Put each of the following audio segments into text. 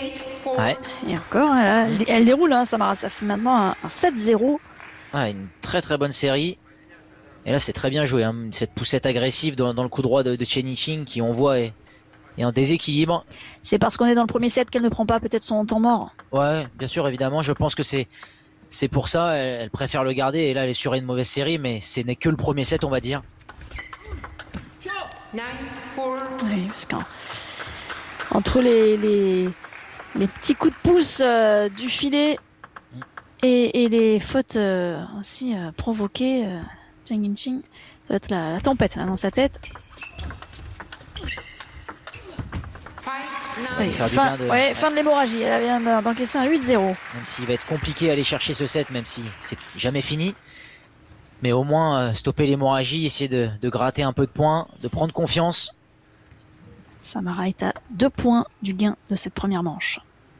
Ouais. Et encore, elle déroule, hein, Samara. Ça fait maintenant un 7-0. Ouais, une très très bonne série. Et là, c'est très bien joué, hein, cette poussette agressive dans le coup droit de Chen Yixing qui, on voit, est en déséquilibre. C'est parce qu'on est dans le premier set qu'elle ne prend pas peut-être son temps mort. Ouais, bien sûr, évidemment. Je pense que c'est pour ça. Elle préfère le garder. Et là, elle est sur une mauvaise série, mais ce n'est que le premier set, on va dire. Oui, parce qu'entre les petits coups de pouce du filet et les fautes aussi provoquées, Chen Yixing, ça va être la tempête là, dans sa tête. Fin de l'hémorragie. Elle vient d'encaisser un 8-0. Même s'il va être compliqué d'aller chercher ce set, même si c'est jamais fini. Mais au moins stopper l'hémorragie, essayer de gratter un peu de points, de prendre confiance. Samara est à 2 points du gain de cette première manche.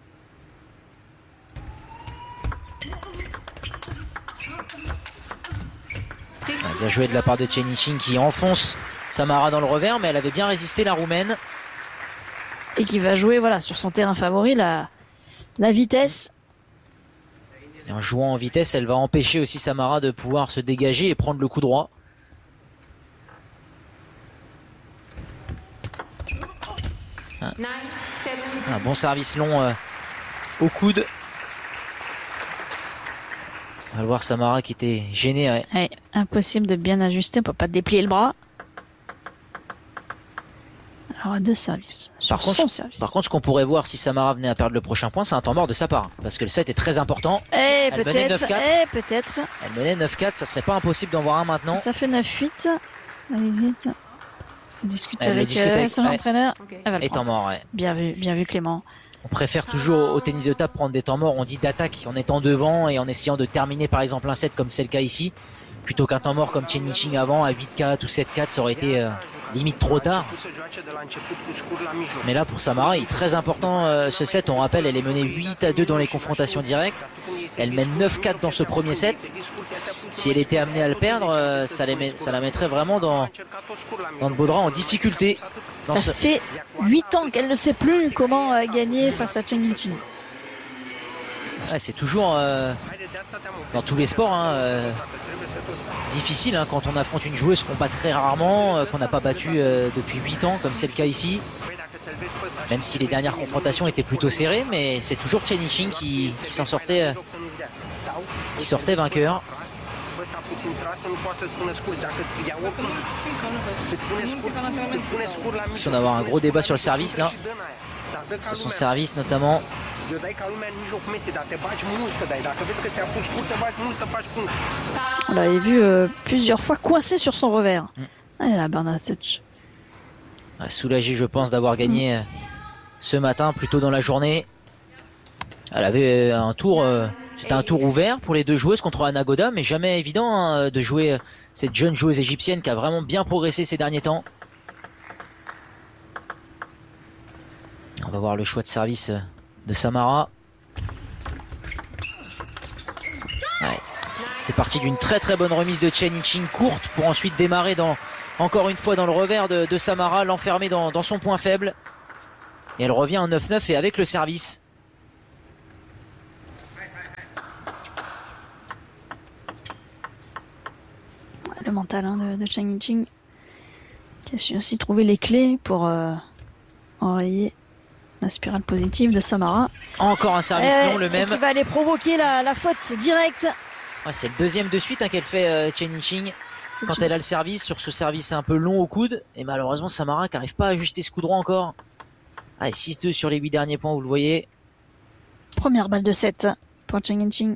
Bien joué de la part de Chen Yixing qui enfonce Samara dans le revers, mais elle avait bien résisté, la Roumaine. Et qui va jouer sur son terrain favori, la vitesse. Et en jouant en vitesse, elle va empêcher aussi Samara de pouvoir se dégager et prendre le coup droit. Un bon service long au coude. On va le voir, Samara qui était gênée. Ouais, impossible de bien ajuster, on peut pas déplier le bras. Alors, 2 services. Sur son service. Par contre, ce qu'on pourrait voir si Samara venait à perdre le prochain point, c'est un temps mort de sa part. Parce que le set est très important. Elle menait 9-4. Peut-être. Elle menait 9-4, ça serait pas impossible d'en voir un maintenant. Ça fait 9-8. Allez-y. Discute avec son entraîneur. Et temps mort, ouais. Bien vu Clément. On préfère toujours au tennis de table prendre des temps morts, on dit d'attaque en étant devant et en essayant de terminer par exemple un set comme c'est le cas ici. Plutôt qu'un temps mort comme Chen Yixing avant à 8-4 ou 7-4, ça aurait été limite trop tard. Mais là pour Samara, il est très important ce set. On rappelle, elle est menée 8-2 dans les confrontations directes. Elle mène 9-4 dans ce premier set. Si elle était amenée à le perdre, ça la mettrait vraiment dans le beau drap en difficulté. Ça fait 8 ans qu'elle ne sait plus comment gagner face à Chen Yixing. Ouais, c'est toujours dans tous les sports difficile quand on affronte une joueuse qu'on bat très rarement, qu'on n'a pas battue depuis 8 ans comme c'est le cas ici. Même si les dernières confrontations étaient plutôt serrées, mais c'est toujours Chen Yixing qui s'en sortait qui sortait vainqueur. On va avoir un gros débat sur le service là. Sur son service notamment. On l'avait vu plusieurs fois coincé sur son revers. Elle a Bernatouch. Soulagé, je pense, d'avoir gagné ce matin, plus tôt dans la journée. Elle avait un tour, c'était un tour ouvert pour les deux joueuses contre Anna Goda, mais jamais évident de jouer cette jeune joueuse égyptienne qui a vraiment bien progressé ces derniers temps. On va voir le choix de service de Samara. Ouais. C'est parti d'une très très bonne remise de Chen Yixing courte pour ensuite démarrer encore une fois dans le revers de Samara, l'enfermer dans son point faible. Et elle revient en 9-9 et avec le service. Le mental de Chen Yixing qui a su aussi trouver les clés pour enrayer la spirale positive de Samara. Encore un service long, le même. Qui va aller provoquer la faute directe. Ouais, c'est le deuxième de suite qu'elle fait Chen Yixing. Quand elle a le service, sur ce service un peu long au coude. Et malheureusement Samara qui n'arrive pas à ajuster ce coup droit encore. Allez, 6-2 sur les 8 derniers points, vous le voyez. Première balle de 7 pour Chen Yixing.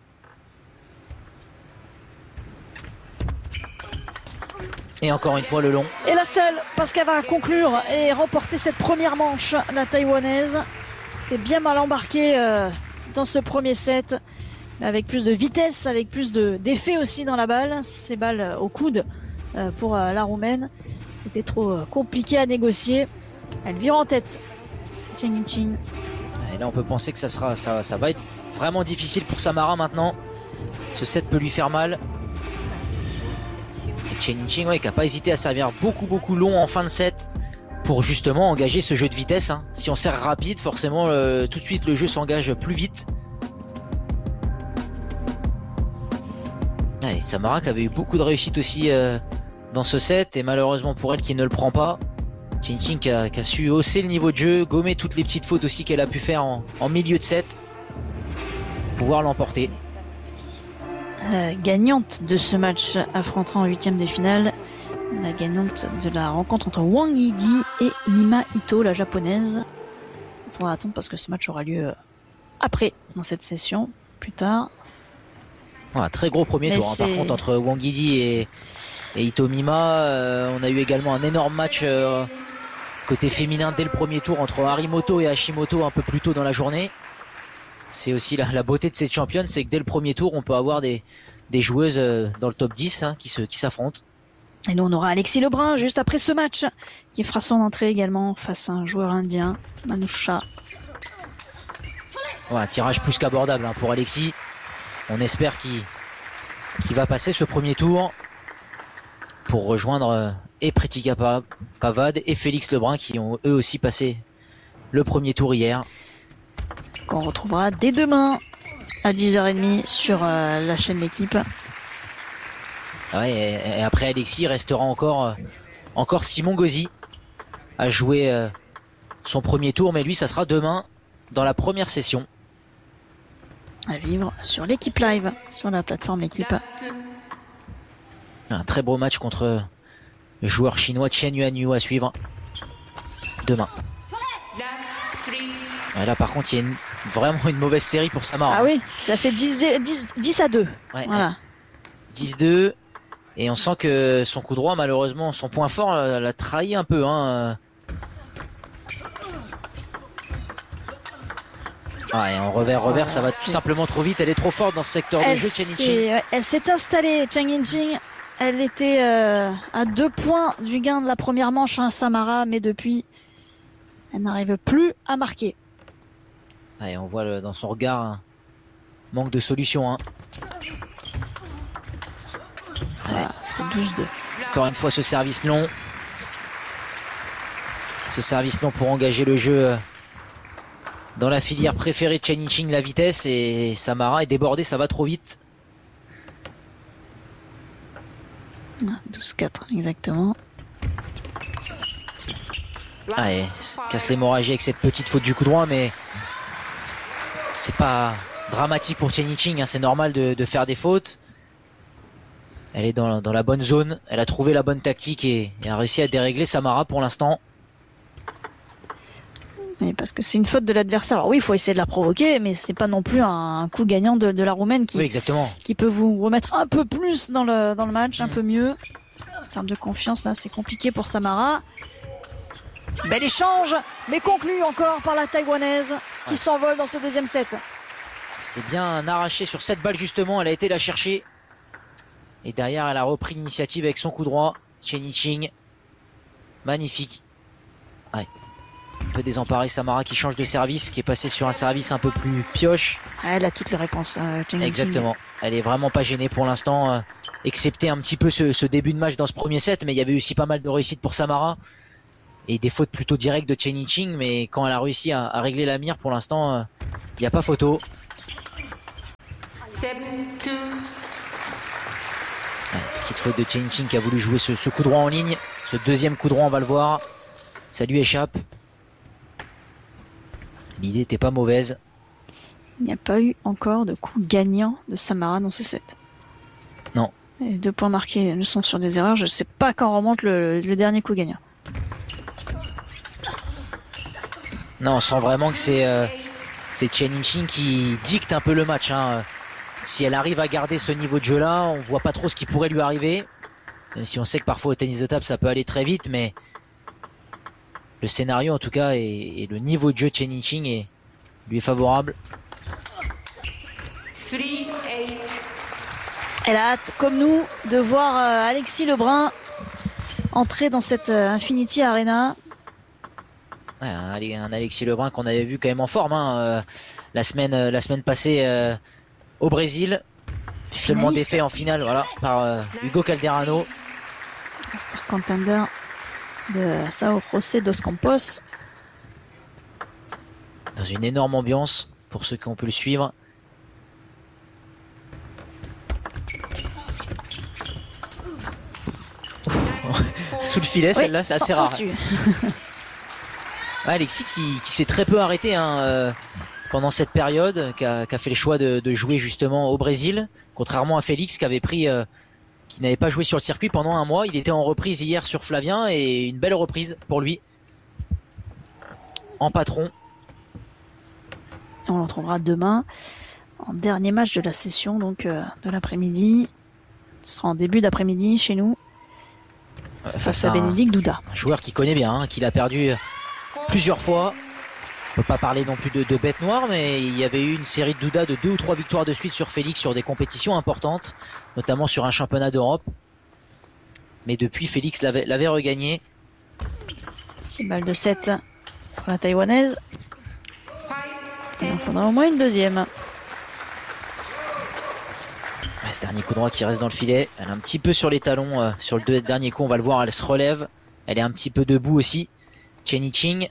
Et encore une fois le long. Et la seule, parce qu'elle va conclure et remporter cette première manche, la taïwanaise. C'était bien mal embarquée dans ce premier set. Avec plus de vitesse, avec plus d'effet aussi dans la balle. Ces balles au coude pour la Roumaine. C'était trop compliqué à négocier. Elle vire en tête. Chen Yixing. Et là on peut penser que ça va être vraiment difficile pour Samara maintenant. Ce set peut lui faire mal. Et Chen Yixing qui n'a pas hésité à servir beaucoup long en fin de set pour justement engager ce jeu de vitesse. Hein. Si on sert rapide, forcément tout de suite le jeu s'engage plus vite. Ouais, Samara qui avait eu beaucoup de réussite aussi dans ce set, et malheureusement pour elle qui ne le prend pas. Chen Yinqing qui a su hausser le niveau de jeu, gommer toutes les petites fautes aussi qu'elle a pu faire en milieu de set, pouvoir l'emporter. La gagnante de ce match affrontera en huitième de finale la gagnante de la rencontre entre Wang Yidi et Mima Ito, la japonaise. Il faudra attendre parce que ce match aura lieu après, dans cette session, plus tard. Ouais, très gros premier tour, hein, par contre, entre Wang Yidi et Ito Mima. On a eu également un énorme match côté féminin dès le premier tour entre Harimoto et Hashimoto un peu plus tôt dans la journée. C'est aussi la beauté de cette championne, c'est que dès le premier tour, on peut avoir des joueuses dans le top 10 hein, qui s'affrontent. Et nous, on aura Alexis Lebrun juste après ce match, qui fera son entrée également face à un joueur indien, Manusha. Ouais, un tirage plus qu'abordable hein, pour Alexis. On espère qu'il va passer ce premier tour pour rejoindre et Pretika Pavad et Félix Lebrun qui ont eux aussi passé le premier tour hier. Qu'on retrouvera dès demain à 10h30 sur la chaîne L'équipe. Ouais, et après Alexis, il restera encore Simon Gauzy à jouer son premier tour, mais lui ça sera demain dans la première session. À vivre sur l'équipe live, sur la plateforme L'équipe. Un très beau match contre le joueur chinois Chen Yuanyu à suivre demain. Et là par contre il y a vraiment une mauvaise série pour Samara. Ah oui, ça fait 10 à 2. Ouais, voilà. 10-2. Et on sent que son coup droit, malheureusement, son point fort l'a trahi un peu. Hein. Ah, et en revers, ça va tout simplement trop vite. Elle est trop forte dans ce secteur de jeu, Chen Yinqing. Elle s'est installée, Chen Yinqing. Elle était à 2 points du gain de la première manche, hein, Samara, mais depuis, elle n'arrive plus à marquer. Ah, et on voit dans son regard un manque de solution. Hein. Voilà, c'est 12-2. Encore une fois ce service long. Ce service long pour engager le jeu dans la filière préférée de Chen Yinqing, la vitesse. Et Samara est débordée, ça va trop vite. 12-4 exactement. Ah, et casse l'hémorragie avec cette petite faute du coup droit, mais c'est pas dramatique pour Chen Yinqing, hein, c'est normal de faire des fautes. Elle est dans la bonne zone, elle a trouvé la bonne tactique et a réussi à dérégler Samara pour l'instant. Oui, parce que c'est une faute de l'adversaire. Alors oui, il faut essayer de la provoquer, mais c'est pas non plus un coup gagnant de la Roumaine oui, exactement. qui peut vous remettre un peu plus dans le match, un peu mieux. En termes de confiance, là, c'est compliqué pour Samara. Bel échange, mais conclu encore par la Taïwanaise qui s'envole dans ce deuxième set. C'est bien arraché sur cette balle justement, elle a été la chercher. Et derrière, elle a repris l'initiative avec son coup droit. Chen Yinqing. Magnifique. Ouais. Un peu désemparé Samara qui change de service, qui est passé sur un service un peu plus pioche. Elle a toutes les réponses, Chen Yinqing. Exactement. Elle est vraiment pas gênée pour l'instant, excepté un petit peu ce début de match dans ce premier set, mais il y avait aussi pas mal de réussite pour Samara. Et des fautes plutôt directes de Chen Yinqing, mais quand elle a réussi à régler la mire, pour l'instant, il n'y a pas photo. Petite faute de Chen Yinqing qui a voulu jouer ce coup droit en ligne. Ce deuxième coup droit, on va le voir. Ça lui échappe. L'idée n'était pas mauvaise. Il n'y a pas eu encore de coup gagnant de Samara dans ce set. Non. Les 2 points marqués ne sont sur des erreurs. Je ne sais pas quand remonte le dernier coup gagnant. Non, on sent vraiment que c'est Chen Yinqing qui dicte un peu le match. Hein. Si elle arrive à garder ce niveau de jeu-là, on voit pas trop ce qui pourrait lui arriver. Même si on sait que parfois au tennis de table, ça peut aller très vite, mais le scénario en tout cas et le niveau de jeu de Chen Yinqing lui est favorable. Elle a hâte, comme nous, de voir Alexis Lebrun entrer dans cette Infinity Arena. Ouais, un Alexis Lebrun qu'on avait vu quand même en forme hein, la semaine passée au Brésil. Seulement défait en finale voilà, par Hugo Calderano. Star Contender de Sao José dos Campos. Dans une énorme ambiance pour ceux qui ont pu le suivre. Sous le filet, celle-là, c'est assez rare. Alexis qui s'est très peu arrêté hein, pendant cette période, qui a fait le choix de jouer justement au Brésil, contrairement à Félix qui avait pris, qui n'avait pas joué sur le circuit pendant un mois. Il était en reprise hier sur Flavien et une belle reprise pour lui. En patron. On le retrouvera demain en dernier match de la session donc de l'après-midi. Ce sera en début d'après-midi chez nous. Face à Bénédicte Douda. Un joueur qui connaît bien, hein, qu'il a perdu plusieurs fois. On peut pas parler non plus de bête noire, mais il y avait eu une série de Douda de 2 ou 3 victoires de suite sur Félix sur des compétitions importantes, notamment sur un championnat d'Europe. Mais depuis, Félix l'avait regagné. 6 balles de 7 pour la taïwanaise. Il en faudra au moins une deuxième. Ce dernier coup droit qui reste dans le filet. Elle est un petit peu sur les talons. Sur le dernier coup, on va le voir, elle se relève. Elle est un petit peu debout aussi. Chen Yiqing.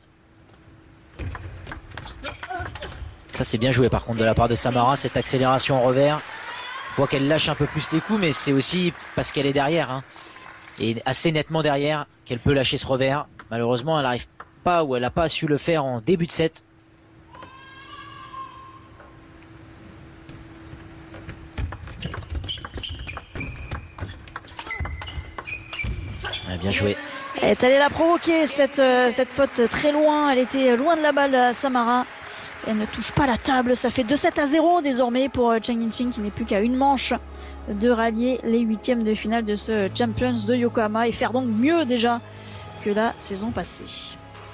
Ça, c'est bien joué par contre de la part de Samara, cette accélération en revers. On voit qu'elle lâche un peu plus les coups, mais c'est aussi parce qu'elle est derrière. Hein, et assez nettement derrière qu'elle peut lâcher ce revers. Malheureusement, elle n'arrive pas ou elle n'a pas su le faire en début de set. Bien joué. Elle est allée la provoquer cette faute très loin. Elle était loin de la balle, Samara. Elle ne touche pas la table. Ça fait 2-7-0 désormais pour Chen Yiqing qui n'est plus qu'à une manche de rallier les huitièmes de finale de ce Champions de Yokohama et faire donc mieux déjà que la saison passée.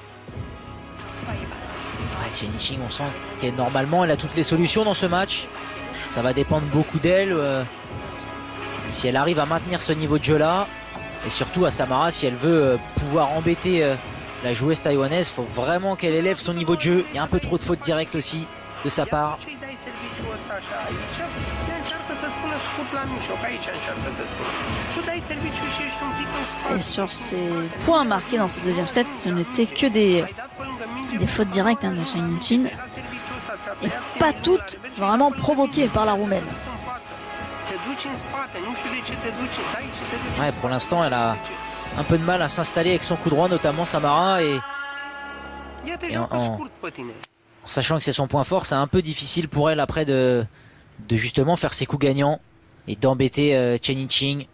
Chen Yiqing, on sent qu'elle normalement elle a toutes les solutions dans ce match. Ça va dépendre beaucoup d'elle. Si elle arrive à maintenir ce niveau de jeu là. Et surtout à Samara, si elle veut pouvoir embêter la joueuse taïwanaise, il faut vraiment qu'elle élève son niveau de jeu. Il y a un peu trop de fautes directes aussi de sa part. Et sur ces points marqués dans ce deuxième set, ce n'était que des fautes directes hein, de Chen Yiqing. Et pas toutes vraiment provoquées par la Roumaine. Ouais, pour l'instant, elle a un peu de mal à s'installer avec son coup droit, notamment Samara. Et en sachant que c'est son point fort, c'est un peu difficile pour elle après de justement faire ses coups gagnants et d'embêter Chen Yiqing.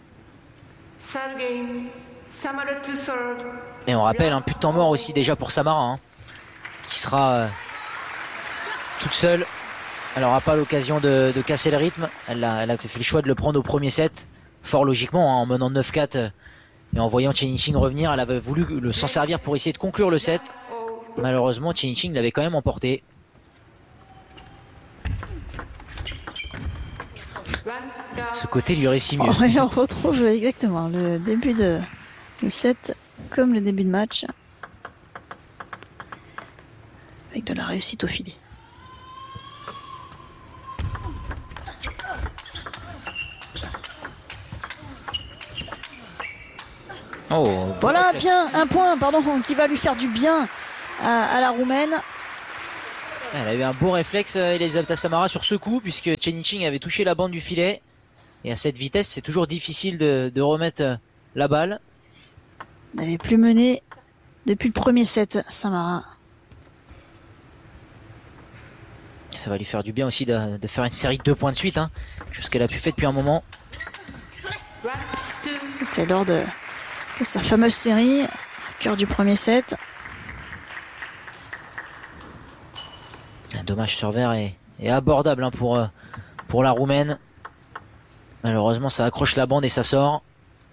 Et on rappelle un plus de temps mort aussi déjà pour Samara, hein, qui sera toute seule. Elle n'aura pas l'occasion de casser le rythme. Elle a fait le choix de le prendre au premier set. Fort logiquement, hein, en menant 9-4 et en voyant Chen Yiqing revenir. Elle avait voulu s'en servir pour essayer de conclure le set. Malheureusement, Chen Yiqing l'avait quand même emporté. Ce côté lui réussit mieux. Oh, et on retrouve exactement le début de set comme le début de match. Avec de la réussite au filet. Oh, voilà un point qui va lui faire du bien à la Roumaine. Elle a eu un beau réflexe, Elisabetta Samara, sur ce coup, puisque Chen Yiqing avait touché la bande du filet. Et à cette vitesse, c'est toujours difficile de remettre la balle. Elle n'avait plus mené depuis le premier set, Samara. Ça va lui faire du bien aussi de faire une série de 2 points de suite, hein, chose qu'elle a pu faire depuis un moment. C'était lors de sa fameuse série, au cœur du premier set. Un dommage sur verre est abordable hein, pour la Roumaine. Malheureusement, ça accroche la bande et ça sort.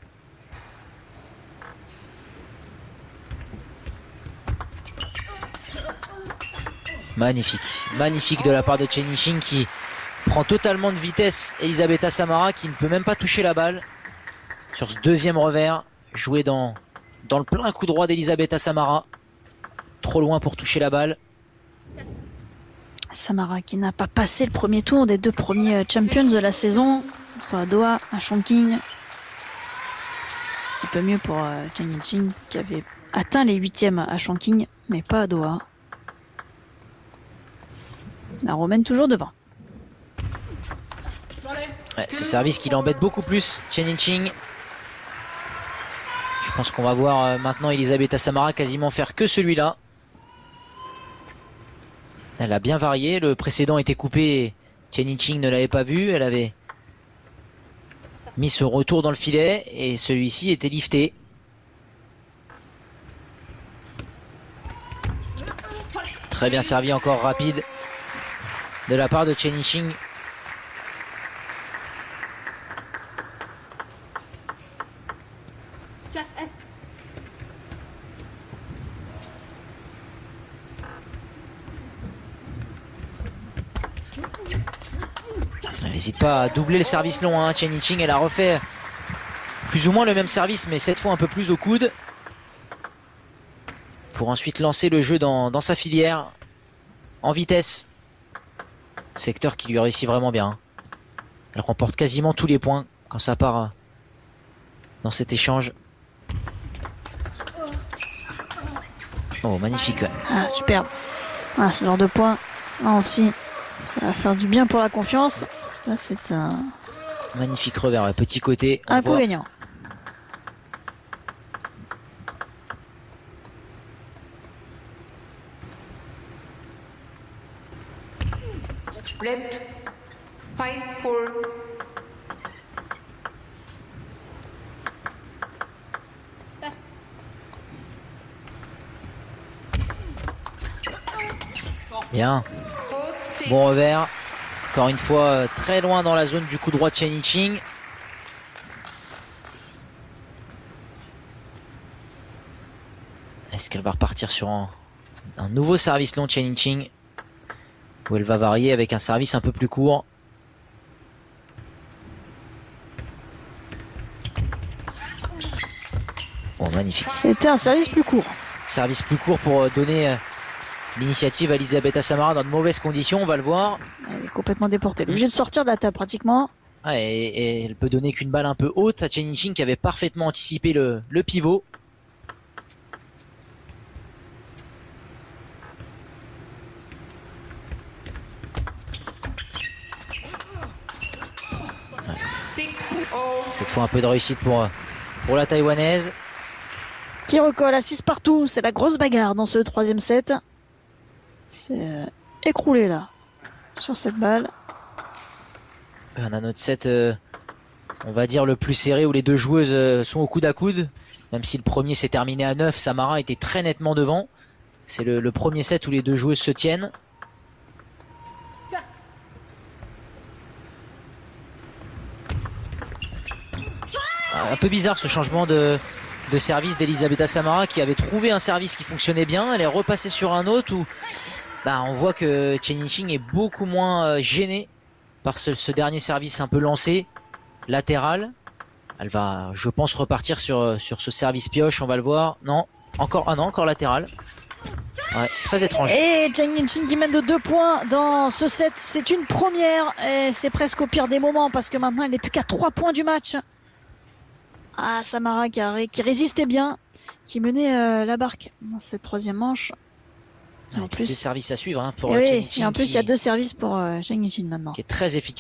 Magnifique. Magnifique de la part de Chen Yiqing qui prend totalement de vitesse Elisabetta Samara qui ne peut même pas toucher la balle. Sur ce deuxième revers, joué dans le plein coup droit d'Elisabetta Samara. Trop loin pour toucher la balle. Samara qui n'a pas passé le premier tour des 2 premiers champions de la saison, que ce soit à Doha, à Chongqing. C'est peu mieux pour Chen Yinqing qui avait atteint les 8e à Chongqing, mais pas à Doha. La Romaine toujours devant. Ouais, ce service qui l'embête beaucoup plus, Chen Yinqing. Je pense qu'on va voir maintenant Elisabetta Samara quasiment faire que celui-là. Elle a bien varié, le précédent était coupé, Chen Yinqing ne l'avait pas vu, elle avait mis ce retour dans le filet et celui-ci était lifté. Très bien servi, encore rapide de la part de Chen Yinqing. Elle n'hésite pas à doubler le service long, hein. Chen Yinqing, elle a refait plus ou moins le même service, mais cette fois un peu plus au coude. Pour ensuite lancer le jeu dans sa filière, en vitesse. Secteur qui lui réussit vraiment bien. Elle remporte quasiment tous les points quand ça part dans cet échange. Oh, magnifique. Ah, superbe. Ah, ce genre de points, là aussi, ça va faire du bien pour la confiance. Parce que là, c'est un magnifique revers, ouais. Petit côté. Un coup gagnant. Left 5-4. Bien. Bon revers. Encore une fois, très loin dans la zone du coup droit de Chen Yinqing. Est-ce qu'elle va repartir sur un nouveau service long de Chen Yinqing, où elle va varier avec un service un peu plus court? Bon, magnifique. C'était un service plus court. Service plus court pour donner l'initiative à Elisabetta Samara dans de mauvaises conditions, on va le voir. Elle est complètement déportée. Elle est obligée de sortir de la table pratiquement. Ah, et elle peut donner qu'une balle un peu haute à Chen Yinqing qui avait parfaitement anticipé le pivot. Cette fois un peu de réussite pour la Taïwanaise. Qui recolle à 6 partout. C'est la grosse bagarre dans ce 3e set. C'est écroulé là sur cette balle. On a notre set, on va dire le plus serré, où les deux joueuses sont au coude à coude. Même si le premier s'est terminé à 9, Samara était très nettement devant. C'est le premier set où les deux joueuses se tiennent. Un peu bizarre ce changement de service d'Elisabetta Samara, qui avait trouvé un service qui fonctionnait bien. Elle est repassée sur un autre où on voit que Chen Yinqing est beaucoup moins gênée par ce dernier service un peu lancé, latéral. Elle va, je pense, repartir sur ce service pioche, on va le voir. Non, encore, non, encore latéral. Ouais, très étrange. Et Chen Yinqing qui mène de 2 points dans ce set. C'est une première et c'est presque au pire des moments parce que maintenant elle n'est plus qu'à 3 points du match. Ah, Samara qui résistait bien, qui menait la barque dans cette 3e manche. En plus, des services à suivre, hein, pour Chen Yinqing, Yinqing. Et en plus, il y a 2 services pour Chen Yinqing maintenant. Qui est très efficace.